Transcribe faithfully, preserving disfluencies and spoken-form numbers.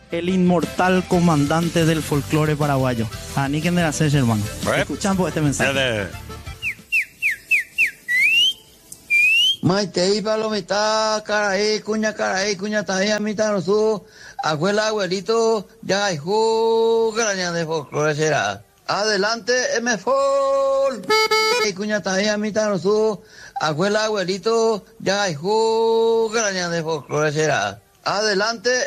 el inmortal comandante del folclore paraguayo. A ni que de hacer, hermano. Escuchamos este mensaje. Maite y palomita, caraí, cuña, caraí, cuña, taía, mitad, no su, abuela, abuelito, ya hay ju, graña de folclore será. Adelante, M Fol. Cuña, taía, mitad, no su, abuela, abuelito, ya hay ju, graña de folclore será. Adelante.